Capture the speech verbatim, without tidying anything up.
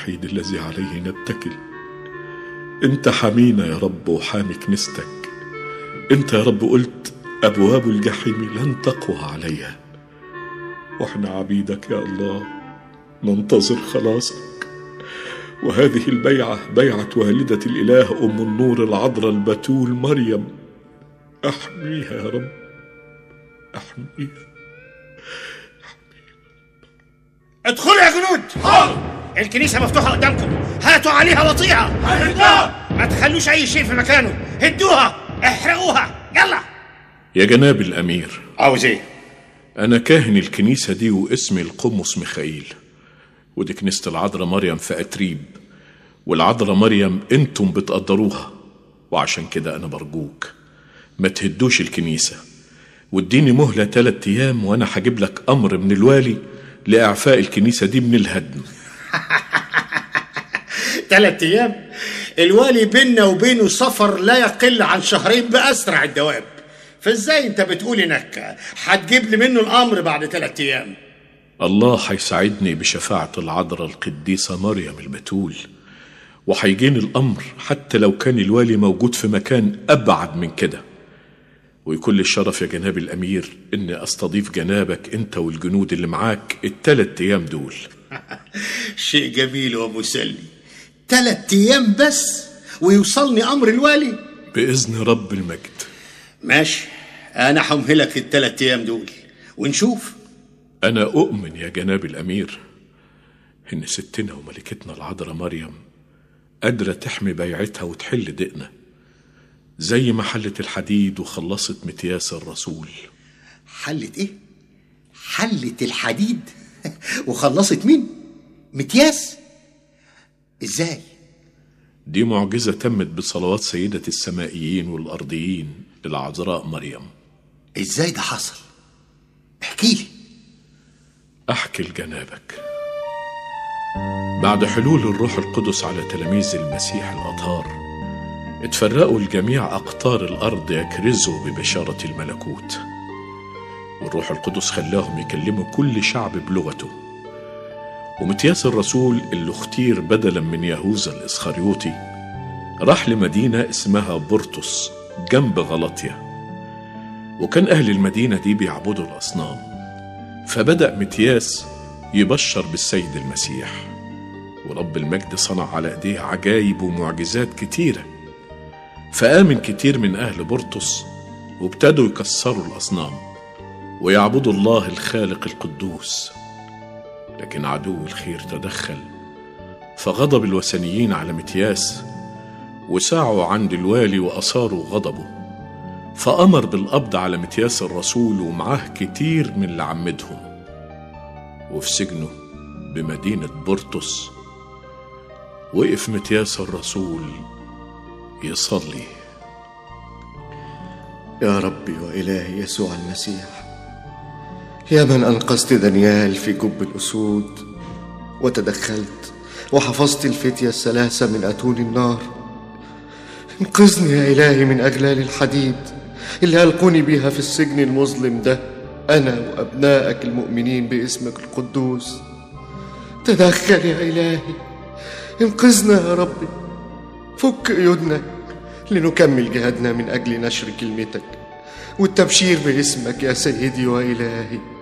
الوحيد الذي عليه نتكل. انت حمينا يا رب وحامي كنيستك. انت يا رب قلت ابواب الجحيم لن تقوى عليها، واحنا عبيدك يا الله ننتظر خلاصك. وهذه البيعة بيعة والدة الإله أم النور العذراء البتول مريم، احميها يا رب، احميها. ادخلوا يا جنود. حاضر. الكنيسة مفتوحة قدامكم، هاتوا عليها وطيها. هدوها. ما تخلوش أي شيء في مكانه، هدوها احرقوها يلا. يا جناب الأمير، عاوز ايه؟ أنا كاهن الكنيسة دي واسمي القمص ميخائيل، ودي كنيسة العذراء مريم في أتريب، والعذراء مريم انتم بتقدروها، وعشان كده أنا برجوك ما تهدوش الكنيسة، واديني مهلة تلات أيام وأنا هجيب لك أمر من الوالي لإعفاء الكنيسة دي من الهدم. تلات أيام؟ الوالي بيننا وبينه سفر لا يقل عن شهرين بأسرع الدواب، فازاي انت بتقول انك هتجيب لي منه الأمر بعد تلات أيام؟ الله هيساعدني بشفاعة العذراء القديسة مريم البتول، وهيجيني الأمر حتى لو كان الوالي موجود في مكان أبعد من كده. ويكون لي الشرف يا جناب الأمير إني أستضيف جنابك أنت والجنود اللي معاك التلات أيام دول. شيء جميل ومسلي. تلات أيام بس ويوصلني أمر الوالي؟ بإذن رب المجد. ماشي، أنا همهلك التلات أيام دول ونشوف. أنا أؤمن يا جناب الأمير إن ستنا وملكتنا العذراء مريم قادرة تحمي بيعتها وتحل دقنا، زي ما حلت الحديد وخلصت متياس الرسول. حلت ايه؟ حلت الحديد وخلصت مين؟ متياس؟ ازاي؟ دي معجزة تمت بصلوات سيدة السمائيين والأرضيين العذراء مريم. ازاي ده حصل؟ احكي لي. أحكي لجنابك. بعد حلول الروح القدس على تلاميذ المسيح الأطهار اتفرقوا الجميع أقطار الأرض يكرزوا ببشارة الملكوت، والروح القدس خلاهم يكلموا كل شعب بلغته. ومتياس الرسول اللي اختير بدلا من يهوذا الإسخريوطي راح لمدينة اسمها بورتوس جنب غلطية، وكان أهل المدينة دي بيعبدوا الأصنام. فبدأ متياس يبشر بالسيد المسيح، ورب المجد صنع على ايديه عجائب ومعجزات كتيرة، فآمن كتير من أهل بورتوس وابتدوا يكسروا الأصنام ويعبدوا الله الخالق القدوس. لكن عدو الخير تدخل فغضب الوثنيين على متياس، وساعوا عند الوالي وأثاروا غضبه، فأمر بالقبض على متياس الرسول ومعاه كتير من اللي عمدهم. وفي سجنه بمدينة بورتوس وقف متياس الرسول يصلي: يا ربي وإلهي يسوع المسيح، يا من أنقذت دانيال في جب الأسود وتدخلت وحفظت الفتية الثلاثة من أتون النار، انقذني يا إلهي من أغلال الحديد اللي ألقوني بيها في السجن المظلم ده، أنا وأبنائك المؤمنين باسمك القدوس. تدخل يا إلهي، انقذنا يا ربي، فك قيودنا لنكمل جهادنا من أجل نشر كلمتك والتبشير باسمك يا سيدي وإلهي.